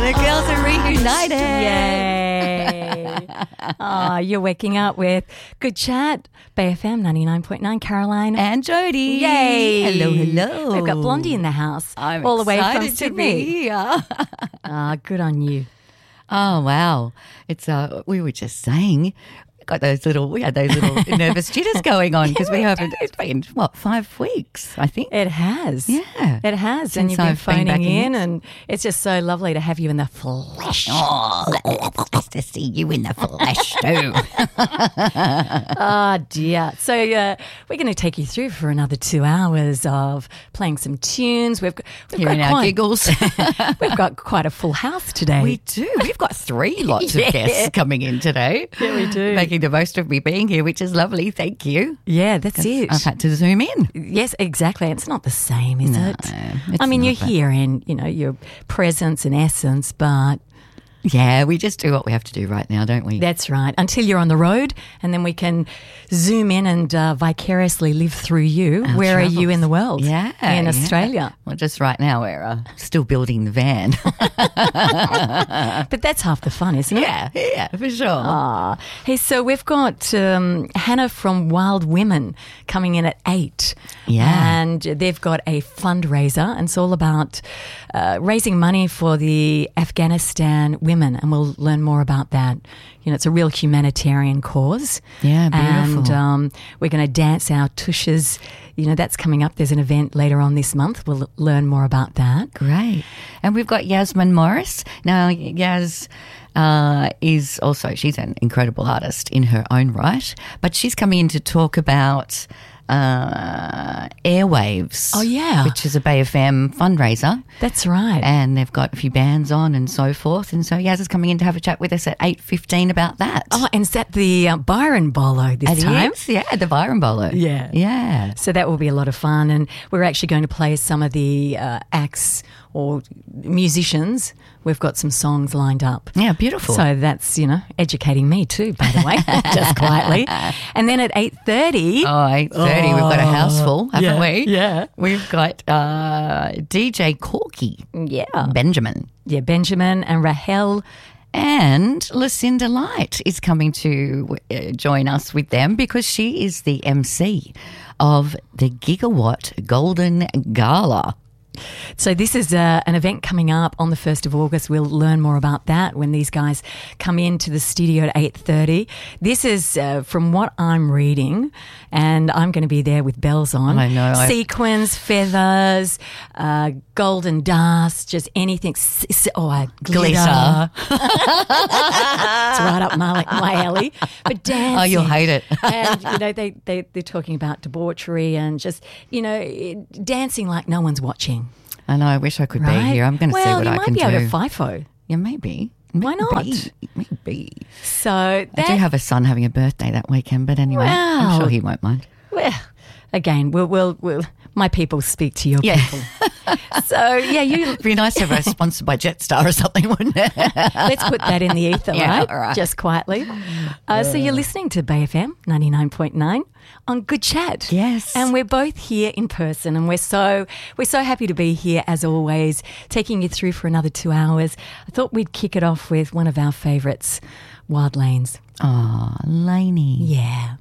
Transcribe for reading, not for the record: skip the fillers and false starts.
The girls are reunited. Yay. Oh, you're waking up with Good Chat, BFM 99.9, Caroline. And Jody. Yay. Hello, hello. We've got Blondie in the house. I'm all the way from excited to Sydney. be here. Good on you. Oh, wow. It's we were just saying, we had those little nervous jitters going on because it's been, 5 weeks, I think. It has. Yeah. It has. And Since you've been I've been back phoning in in, this. and it's just so lovely to have you in the flesh. Oh, it's nice to see you in the flesh too. Oh, dear. So we're going to take you through for another 2 hours of playing some tunes. We've Hearing got our giggles. We've got quite a full house today. We do. We've got 3 lots Yeah. of guests coming in today. Yeah, we do. Making the most of me being here, which is lovely. Thank you. Yeah, that's it. I've had to zoom in. Yes, exactly. It's not the same, is it? it's I mean, not, you're but- here in, your presence and essence, but Yeah, we just do what we have to do right now, don't we? that's right. Until you're on the road, and then we can zoom in and vicariously live through you. Our Where are you travels. in the world? Yeah. In yeah. Australia. Well, just right now we're still building the van. But that's half the fun, isn't it? yeah, for sure. Ah, hey, so we've got Hannah from Wild Women coming in at 8. Yeah. And they've got a fundraiser, and it's all about raising money for the Afghanistan women, and we'll learn more about that. It's a real humanitarian cause. Yeah, beautiful. And we're going to dance our tushes. That's coming up. There's an event later on this month. We'll learn more about that. Great. And we've got Yasmin Morris. Now, Yas she's an incredible artist in her own right, but she's coming in to talk about Airwaves. Oh, yeah. Which is a BFM fundraiser. That's right. And they've got a few bands on and so forth. And so Yaz is coming in to have a chat with us at 8:15 about that. Oh, and it's at the Byron Bolo this time. Yeah, the Byron Bolo. Yeah. Yeah. So that will be a lot of fun, and we're actually going to play some of the acts or musicians. We've got some songs lined up. Yeah, beautiful. So that's, educating me too, by the way, just quietly. And then at 8:30... 8:30, we've got a house full, haven't we? Yeah. We've got DJ Corky. Yeah. Benjamin. Yeah, Benjamin and Rahel. And Lucinda Light is coming to join us with them because she is the MC of the Gigawatt Golden Gala. So this is an event coming up on the 1st of August. We'll learn more about that when these guys come into the studio at 8:30. This is from what I'm reading, and I'm going to be there with bells on. I know. Sequins, feathers, golden dust, just anything. Glitter. It's right up my alley. But dancing. Oh, you'll hate it. And, they're talking about debauchery and just, dancing like no one's watching. I know. I wish I could Right? be here. I'm going to see what I can do. Well, you might be able to FIFO. Yeah, maybe. Why not? Maybe. So I do have a son having a birthday that weekend, but anyway, I'm Wow. sure he won't mind. well, again, we'll my people speak to your Yeah. people. So yeah, It'd be nice to have us sponsored by Jetstar or something, wouldn't it? let's put that in the ether, Yeah, right? all right. Just quietly. So you're listening to BFM 99.9 on Good Chat. Yes. And we're both here in person, and we're so happy to be here as always, taking you through for another 2 hours. I thought we'd kick it off with one of our favourites, Wild Lanes. Oh, Lainey. Yeah.